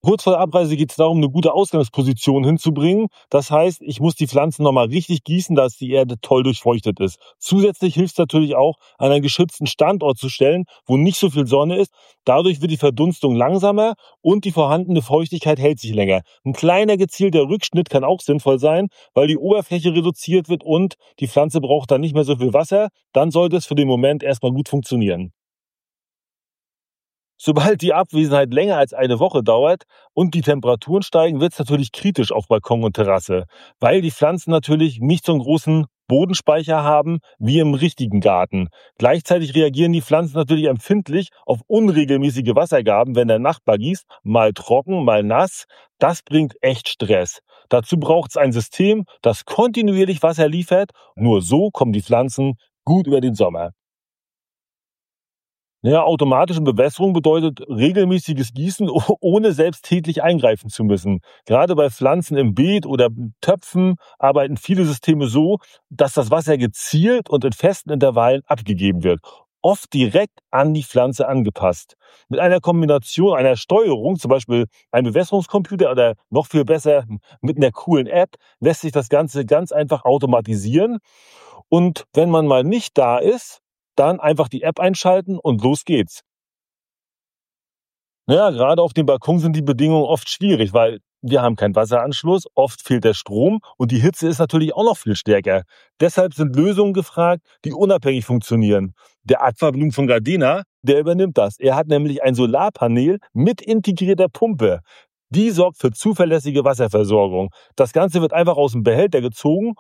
Kurz vor der Abreise geht es darum, eine gute Ausgangsposition hinzubringen. Das heißt, ich muss die Pflanzen nochmal richtig gießen, dass die Erde toll durchfeuchtet ist. Zusätzlich hilft es natürlich auch, an einen geschützten Standort zu stellen, wo nicht so viel Sonne ist. Dadurch wird die Verdunstung langsamer und die vorhandene Feuchtigkeit hält sich länger. Ein kleiner gezielter Rückschnitt kann auch sinnvoll sein, weil die Oberfläche reduziert wird und die Pflanze braucht dann nicht mehr so viel Wasser. Dann sollte es für den Moment erstmal gut funktionieren. Sobald die Abwesenheit länger als eine Woche dauert und die Temperaturen steigen, wird es natürlich kritisch auf Balkon und Terrasse, weil die Pflanzen natürlich nicht so einen großen Bodenspeicher haben wie im richtigen Garten. Gleichzeitig reagieren die Pflanzen natürlich empfindlich auf unregelmäßige Wassergaben, wenn der Nachbar gießt, mal trocken, mal nass. Das bringt echt Stress. Dazu braucht es ein System, das kontinuierlich Wasser liefert. Nur so kommen die Pflanzen gut über den Sommer. Ja, automatische Bewässerung bedeutet regelmäßiges Gießen, ohne selbst täglich eingreifen zu müssen. Gerade bei Pflanzen im Beet oder Töpfen arbeiten viele Systeme so, dass das Wasser gezielt und in festen Intervallen abgegeben wird. Oft direkt an die Pflanze angepasst. Mit einer Kombination einer Steuerung, zum Beispiel einem Bewässerungscomputer oder noch viel besser mit einer coolen App, lässt sich das Ganze ganz einfach automatisieren. Und wenn man mal nicht da ist, dann einfach die App einschalten und los geht's. Ja, gerade auf dem Balkon sind die Bedingungen oft schwierig, weil wir haben keinen Wasseranschluss, oft fehlt der Strom und die Hitze ist natürlich auch noch viel stärker. Deshalb sind Lösungen gefragt, die unabhängig funktionieren. Der Aquablum von Gardena, der übernimmt das. Er hat nämlich ein Solarpanel mit integrierter Pumpe. Die sorgt für zuverlässige Wasserversorgung. Das Ganze wird einfach aus dem Behälter gezogen